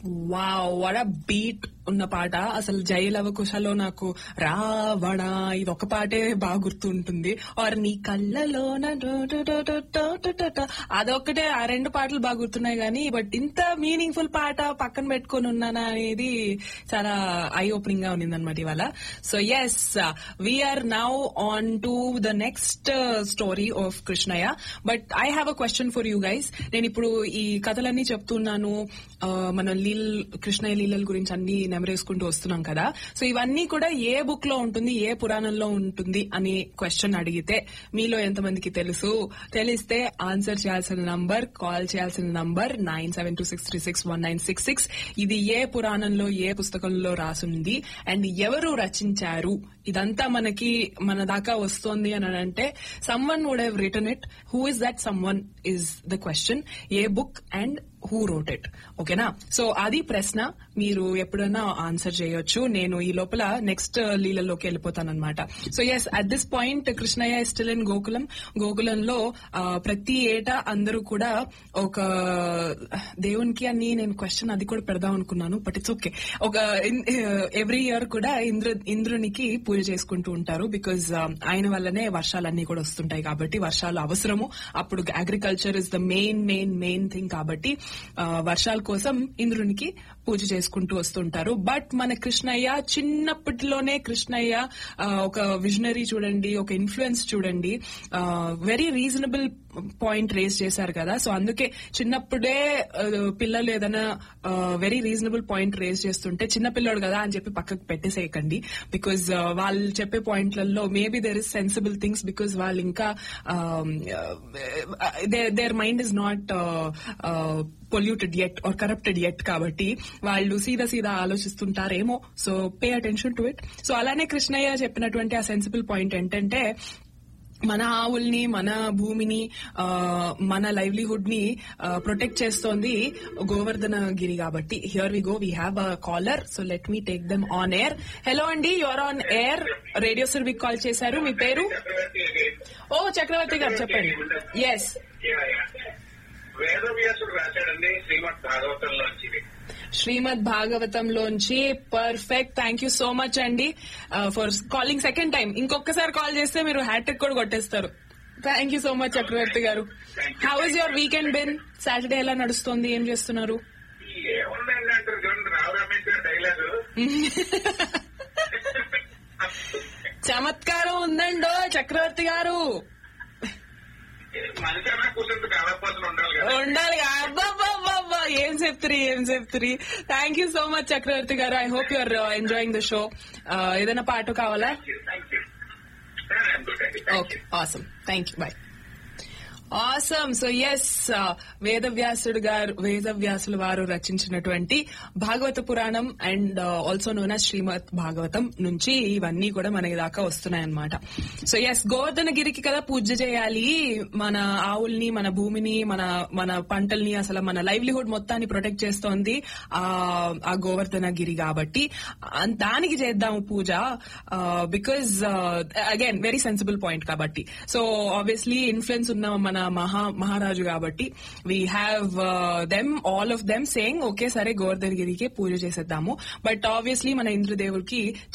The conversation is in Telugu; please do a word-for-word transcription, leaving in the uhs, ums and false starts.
వావ్, వాట్ అ బీట్ ఉన్న పాట. అసలు జై లవకుశలో నాకు రావణ ఇది ఒక పాటే బాగా గుర్తుంటుంది. ఆర్ నీ కళ్ళలోన అదొక్కటే, ఆ రెండు పాటలు బాగా గుర్తున్నాయి కానీ బట్ ఇంత మీనింగ్ పాట పక్కన పెట్టుకుని ఉన్నానా అనేది చాలా ఐ ఓపెనింగ్ గా ఉంది అనమాట ఇవాళ. So yes, we are now on to the next story of Krishnaiah. But I have a question for you guys. నేను ఇప్పుడు ఈ కథలన్నీ చెప్తున్నాను, మన లీల్ కృష్ణయ్య లీలల గురించి అన్ని నెమరేసుకుంటూ వస్తున్నాం కదా. సో ఇవన్నీ కూడా ఏ బుక్ లో ఉంటుంది, ఏ పురాణంలో ఉంటుంది అని క్వశ్చన్ అడిగితే మీలో ఎంతమందికి తెలుసు? తెలిస్తే ఆన్సర్ చేయాల్సిన నంబర్, కాల్ చేయాల్సిన number nine seven two six three six one nine six six. ఇది ఏ పురాణంలో, ఏ పుస్తకంలో రాసుంది అండ్ ఎవరు రచించారు, ఇదంతా మనకి మన దాకా వస్తోంది అని అంటే someone would have return it. Who is that someone is the question. A book and who wrote it. ఓకేనా? సో అది ప్రశ్న. మీరు ఎప్పుడైనా ఆన్సర్ చేయొచ్చు. నేను ఈ లోపల next లీలలోకి వెళ్ళిపోతానన్నమాట. So yes, at this point Krishnaiah is still in Gokulam. గోకులంలో ప్రతి ఏటా అందరూ కూడా ఒక దేవునికి అని నేను క్వశ్చన్ అది కూడా పెడదాం అనుకున్నాను, బట్ ఇట్స్ ఓకే. ఒక ఎవ్రీ ఇయర్ కూడా ఇంద్ర ఇంద్రునికి పూజ చేసుకుంటూ ఉంటారు. బికాజ్ ఆయన వల్లనే వర్షాలన్నీ కూడా వస్తుంటాయి కాబట్టి, వర్షాలు అవసరము. అప్పుడు agriculture is the main main main thing కాబట్టి వర్షాల కోసం ఇంద్రునికి పూజ చేసుకుంటూ వస్తుంటారు. బట్ మన కృష్ణయ్య చిన్నప్పటిలోనే కృష్ణయ్య ఒక విజనరీ చూడండి, ఒక ఇన్ఫ్లుయెన్స్ చూడండి, వెరీ రీజనబుల్ పాయింట్ రేస్ చేశారు కదా. సో అందుకే చిన్నప్పుడే పిల్లలు ఏదైనా వెరీ రీజనబుల్ పాయింట్ రేస్ చేస్తుంటే చిన్నపిల్లడు కదా అని చెప్పి పక్కకు పెట్టేసేయకండి. బికాజ్ వాళ్ళు చెప్పే పాయింట్లలో maybe there is sensible things, because వాళ్ళు ఇంకా their mind is not polluted at are corrupted at కాబట్టి వాళ్ళు సీదా సీదా ఆలోచిస్తుంటారేమో. So pay attention to it. So అలానే కృష్ణయ్య చెప్పినటువంటి ఆ సెన్సిబుల్ పాయింట్ ఏంటంటే, మన ఆవుల్ని, మన భూమిని, మన లైవ్లీహుడ్ ని ప్రొటెక్ట్ చేస్తోంది గోవర్ధన గిరి కాబట్టి. Here we go, we have a caller. So let me take them on air. Hello అండి, your on air. Radio Surabhi call చేశారు. మీ పేరు? ఓ చక్రవర్తి గారు చెప్పండి. ఎస్, వేదవ్యాసుడు రాశాడండి శ్రీమద్ భాగవతంలోంచి. శ్రీమద్ భాగవతంలోంచి. Perfect, thank you so much అండి ఫర్ కాలింగ్ సెకండ్ టైం. ఇంకొకసారి కాల్ చేస్తే మీరు హ్యాట్రిక్ కూడా కొట్టేస్తారు. థ్యాంక్ యూ సో మచ్ చక్రవర్తి గారు. How is your weekend bin? Saturday ఎలా నడుస్తోంది? ఏం చేస్తున్నారు? చమత్కారం ఉందండో చక్రవర్తి గారు. ఉండాలి. అబ్బాబ్బాబ్బా, ఏం చెప్తారు ఏం చెప్తారు. థ్యాంక్ యూ సో మచ్ చక్రవర్తి గారు. I hope you're enjoying the show. ఏదైనా పాట కావాలా? Okay, awesome. Thank you, bye. Awesome. So yes, వేదవ్యాసుడు గారు వేదవ్యాసుల వారు రచించినటువంటి భాగవత పురాణం అండ్ ఆల్సో నోన్ యాజ్ శ్రీమద్ భాగవతం నుంచి ఇవన్నీ కూడా మనకి దాకా వస్తున్నాయన్నమాట. సో ఎస్, గోవర్ధన గిరికి కదా పూజ చేయాలి. మన ఆవుల్ని, మన భూమిని, మన మన పంటల్ని, అసలు మన లైవ్లీహుడ్ మొత్తాన్ని ప్రొటెక్ట్ చేస్తోంది ఆ గోవర్ధన గిరి కాబట్టి దానికి చేద్దాము పూజ. Because again very sensible point కాబట్టి. సో ఆబ్వియస్లీ ఇన్ఫ్లుయెన్స్ ఉన్న మన మహా మహారాజు కాబట్టి we have them all of them saying okay సరే గోవర్ధన గిరికి పూజ చేసేద్దాము. బట్ ఆబ్వియస్లీ మన ఇంద్రదేవుడికి